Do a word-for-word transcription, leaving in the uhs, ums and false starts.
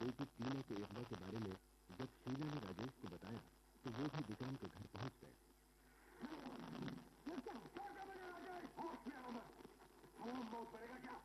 रही थी टीना के इकबा के बारे में जब शीला ने राजेश को बताया तो वो भी दुकान के घर पहुंच गए। बहुत पड़ेगा क्या?